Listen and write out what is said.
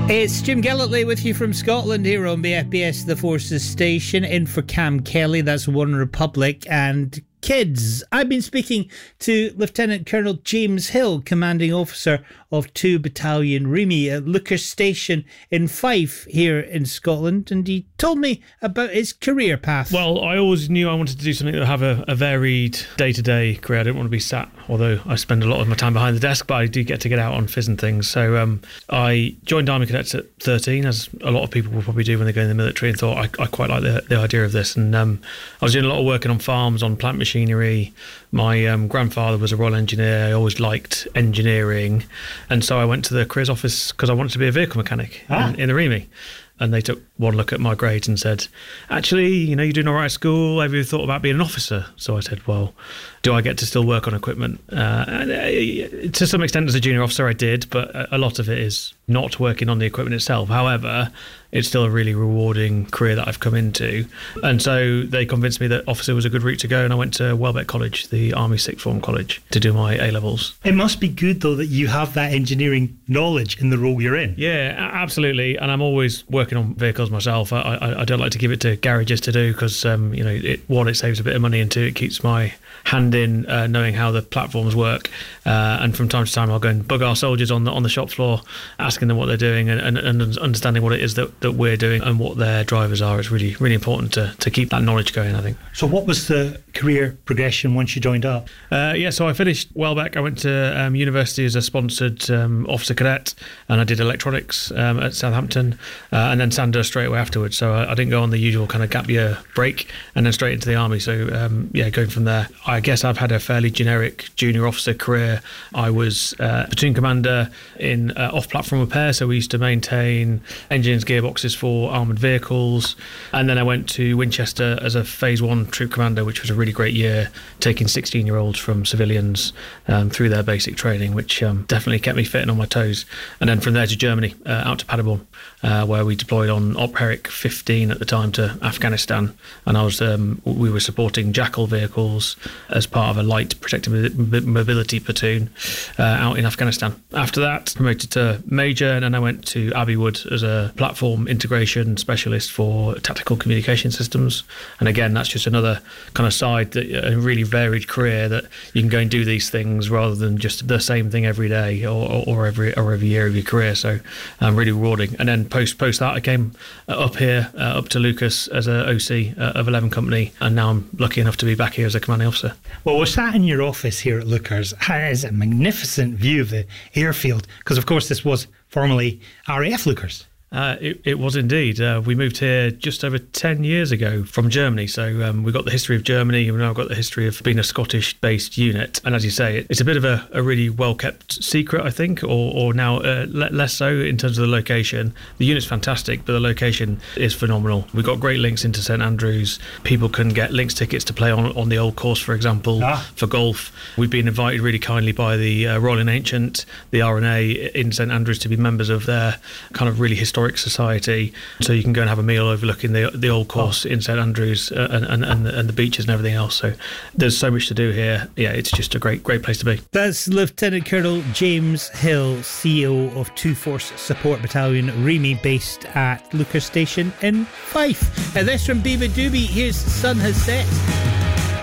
It's Jim Gillitley with you from Scotland here on BFBS The Forces Station, in for Cam Kelly. That's One Republic. And kids, I've been speaking to Lieutenant Colonel James Hill, commanding officer of 2 Battalion Remy at Leuchars Station in Fife here in Scotland, and he told me about his career path. Well, I always knew I wanted to do something that would have a varied day-to-day career. I didn't want to be sat, although I spend a lot of my time behind the desk, but I do get to get out on fizz and things. So I joined Army Cadets at 13, as a lot of people will probably do when they go in the military, and thought I quite like the idea of this. And I was doing a lot of working on farms, on plant machinery. My grandfather was a Royal Engineer. I always liked engineering. And so I went to the careers office because I wanted to be a vehicle mechanic in the Remy. And they took one look at my grades and said, actually, you're doing all right at school. Have you thought about being an officer? So I said, well, do I get to still work on equipment? To some extent, as a junior officer, I did, but a lot of it is not working on the equipment itself. However, it's still a really rewarding career that I've come into. And so they convinced me that officer was a good route to go, and I went to Welbeck College, the Army Sixth Form College, to do my A-levels. It must be good, though, that you have that engineering knowledge in the role you're in. Yeah, absolutely. And I'm always working on vehicles myself. I don't like to give it to garages to do because, one, it saves a bit of money, and two, it keeps my hand in knowing how the platforms work. And from time to time, I'll go and bug our soldiers on the shop floor, asking them what they're doing and understanding what it is that we're doing and what their drivers are. It's really, really important to keep that knowledge going, I think. So what was the career progression once you joined up? So I finished Welbeck. I went to university as a sponsored officer cadet, and I did electronics at Southampton, and then Sandhurst straight away afterwards. So I didn't go on the usual kind of gap year break and then straight into the Army. So going from there, I guess I've had a fairly generic junior officer career. I was platoon commander in off-platform repair, so we used to maintain engines, gearboxes for armoured vehicles. And then I went to Winchester as a Phase 1 troop commander, which was a really great year, taking 16-year-olds from civilians through their basic training, which definitely kept me fit and on my toes. And then from there to Germany, out to Paderborn, where we deployed on Op Herrick 15 at the time to Afghanistan. And we were supporting Jackal vehicles as part of a light protective mobility platoon out in Afghanistan. After that, promoted to Major, and then I went to Abbey Wood as a platform integration specialist for tactical communication systems. And again, that's just another kind of side, a really varied career that you can go and do these things rather than just the same thing every day or every year of your career. So really rewarding. And then post that, I came up here, up to Leuchars as a OC of 11 Company, and now I'm lucky enough to be back here as a commanding officer. Well, we're sat in your office here at Leuchars. It is a magnificent view of the airfield, because of course this was formerly RAF Leuchars. It was indeed. We moved here just over 10 years ago from Germany. So we got the history of Germany, and we've now got the history of being a Scottish-based unit. And as you say, it's a bit of a really well-kept secret, I think, or now less so in terms of the location. The unit's fantastic, but the location is phenomenal. We've got great links into St Andrews. People can get links tickets to play on the old course, for example, for golf. We've been invited really kindly by the Royal and Ancient, the RNA in St Andrews, to be members of their kind of really historic society, so you can go and have a meal overlooking the old course in St Andrews and the beaches and everything else. So there's so much to do here. Yeah, it's just a great place to be. That's Lieutenant Colonel James Hill, CEO of 2 Force Support Battalion Remy, based at Leuchars Station in Fife. And this from Beaver Doobie. Here's Sun Has Set.